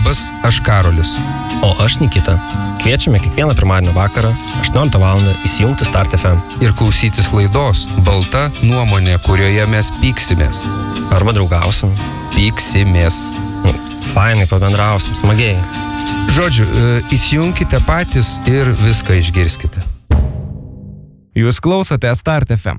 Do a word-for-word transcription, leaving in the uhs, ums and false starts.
Labas, aš Karolis. O aš Nikita. Kviečiame kiekvieną pirmadienio vakarą, aštuonioliktą valandą įsijungti Start F M. Ir klausytis laidos Balta nuomonė, kurioje mes pyksimės. Arba draugausim. Pyksimės. Fainai, pabendrausim, smagiai. Žodžiu, įsijunkite patys ir viską išgirskite. Jūs klausote Start F M.